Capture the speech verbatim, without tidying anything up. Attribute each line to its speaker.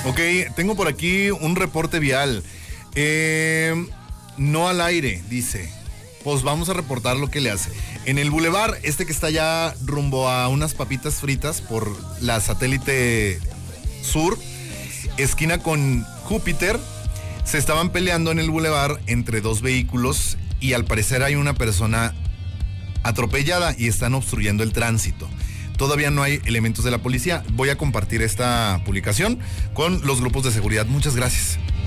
Speaker 1: Ok, tengo por aquí un reporte vial. Eh, no al aire, dice. Pues vamos a reportar lo que le hace. En el bulevar, este que está ya rumbo a unas papitas fritas por la satélite sur, esquina con Júpiter, se estaban peleando en el bulevar entre dos vehículos y al parecer hay una persona atropellada y están obstruyendo el tránsito. Todavía no hay elementos de la policía. Voy a compartir esta publicación con los grupos de seguridad. Muchas gracias.